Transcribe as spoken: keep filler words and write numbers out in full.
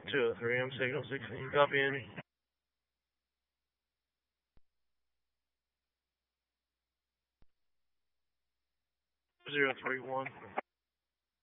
two oh three, I'm signal sixteen, copy Andy. zero three one.